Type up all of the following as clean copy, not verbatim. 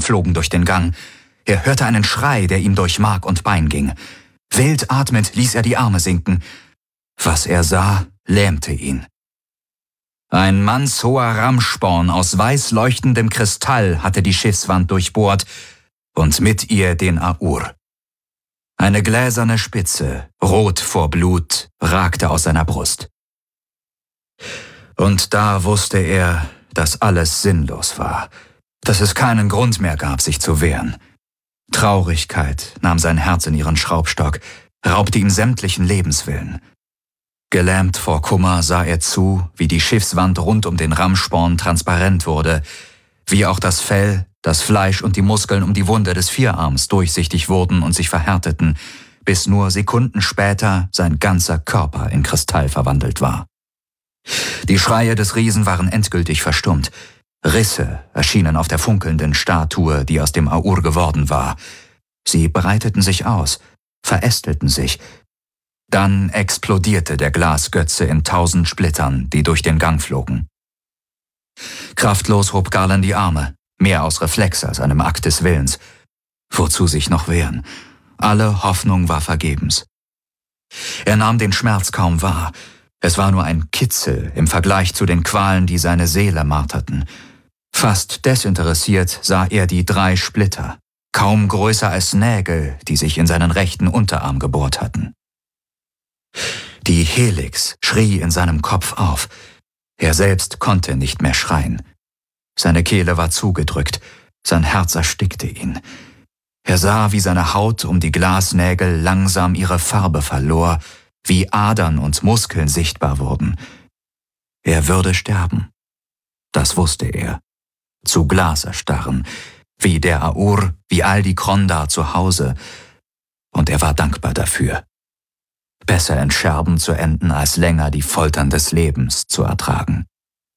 flogen durch den Gang. Er hörte einen Schrei, der ihm durch Mark und Bein ging. Wild atmend ließ er die Arme sinken. Was er sah, lähmte ihn. Ein mannshoher Rammsporn aus weiß leuchtendem Kristall hatte die Schiffswand durchbohrt und mit ihr den Aur. Eine gläserne Spitze, rot vor Blut, ragte aus seiner Brust. Und da wusste er, dass alles sinnlos war, dass es keinen Grund mehr gab, sich zu wehren. Traurigkeit nahm sein Herz in ihren Schraubstock, raubte ihm sämtlichen Lebenswillen. Gelähmt vor Kummer sah er zu, wie die Schiffswand rund um den Rammsporn transparent wurde, wie auch das Fell, das Fleisch und die Muskeln um die Wunde des Vierarms durchsichtig wurden und sich verhärteten, bis nur Sekunden später sein ganzer Körper in Kristall verwandelt war. Die Schreie des Riesen waren endgültig verstummt. Risse erschienen auf der funkelnden Statue, die aus dem Aur geworden war. Sie breiteten sich aus, verästelten sich. Dann explodierte der Glasgötze in 1000 Splittern, die durch den Gang flogen. Kraftlos hob Garland die Arme, mehr aus Reflex als einem Akt des Willens. Wozu sich noch wehren? Alle Hoffnung war vergebens. Er nahm den Schmerz kaum wahr. Es war nur ein Kitzel im Vergleich zu den Qualen, die seine Seele marterten. Fast desinteressiert sah er die 3 Splitter, kaum größer als Nägel, die sich in seinen rechten Unterarm gebohrt hatten. Die Helix schrie in seinem Kopf auf. Er selbst konnte nicht mehr schreien. Seine Kehle war zugedrückt, sein Herz erstickte ihn. Er sah, wie seine Haut um die Glasnägel langsam ihre Farbe verlor, wie Adern und Muskeln sichtbar wurden. Er würde sterben. Das wusste er. Zu Glas erstarren, wie der Aur, wie all die Krondar zu Hause. Und er war dankbar dafür. Besser in Scherben zu enden, als länger die Foltern des Lebens zu ertragen.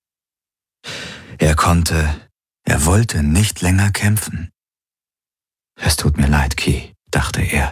Er wollte nicht länger kämpfen. Es tut mir leid, Ki, dachte er.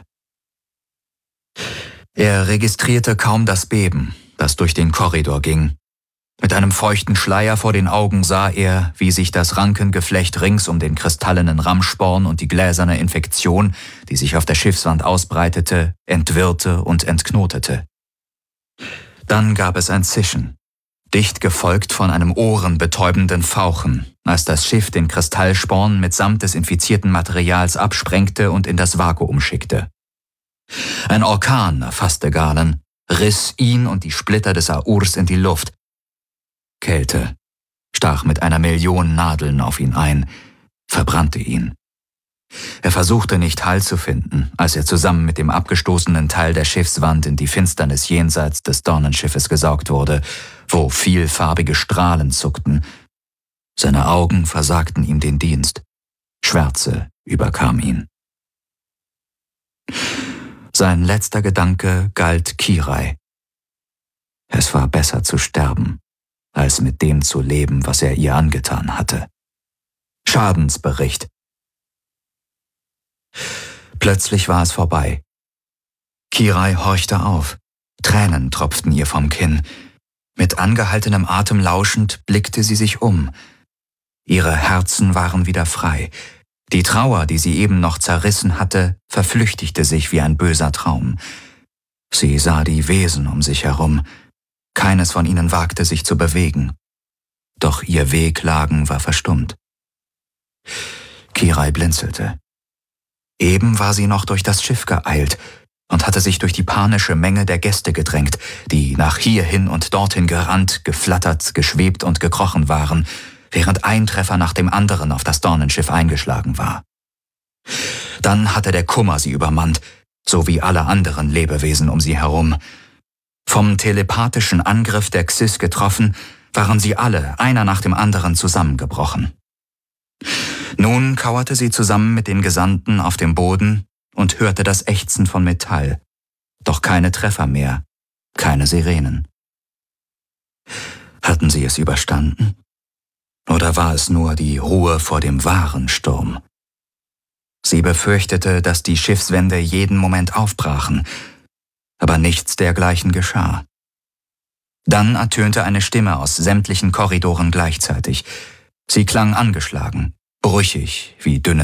Er registrierte kaum das Beben, das durch den Korridor ging. Mit einem feuchten Schleier vor den Augen sah er, wie sich das Rankengeflecht rings um den kristallenen Rammsporn und die gläserne Infektion, die sich auf der Schiffswand ausbreitete, entwirrte und entknotete. Dann gab es ein Zischen, dicht gefolgt von einem ohrenbetäubenden Fauchen, als das Schiff den Kristallsporn mitsamt des infizierten Materials absprengte und in das Vakuum schickte. Ein Orkan erfasste Galen, riss ihn und die Splitter des Aurs in die Luft. Kälte stach mit 1 Million Nadeln auf ihn ein, verbrannte ihn. Er versuchte nicht Halt zu finden, als er zusammen mit dem abgestoßenen Teil der Schiffswand in die Finsternis jenseits des Dornenschiffes gesaugt wurde, wo vielfarbige Strahlen zuckten. Seine Augen versagten ihm den Dienst. Schwärze überkam ihn. Sein letzter Gedanke galt Kirai. Es war besser zu sterben, als mit dem zu leben, was er ihr angetan hatte. Schadensbericht. Plötzlich war es vorbei. Kirai horchte auf. Tränen tropften ihr vom Kinn. Mit angehaltenem Atem lauschend blickte sie sich um. Ihre Herzen waren wieder frei. Die Trauer, die sie eben noch zerrissen hatte, verflüchtigte sich wie ein böser Traum. Sie sah die Wesen um sich herum. Keines von ihnen wagte sich zu bewegen. Doch ihr Wehklagen war verstummt. Kirai blinzelte. Eben war sie noch durch das Schiff geeilt und hatte sich durch die panische Menge der Gäste gedrängt, die nach hierhin und dorthin gerannt, geflattert, geschwebt und gekrochen waren, während ein Treffer nach dem anderen auf das Dornenschiff eingeschlagen war. Dann hatte der Kummer sie übermannt, so wie alle anderen Lebewesen um sie herum. Vom telepathischen Angriff der Xys getroffen, waren sie alle, einer nach dem anderen, zusammengebrochen. Nun kauerte sie zusammen mit den Gesandten auf dem Boden und hörte das Ächzen von Metall. Doch keine Treffer mehr, keine Sirenen. Hatten sie es überstanden? Oder war es nur die Ruhe vor dem wahren Sturm? Sie befürchtete, dass die Schiffswände jeden Moment aufbrachen, aber nichts dergleichen geschah. Dann ertönte eine Stimme aus sämtlichen Korridoren gleichzeitig. Sie klang angeschlagen, brüchig wie dünnes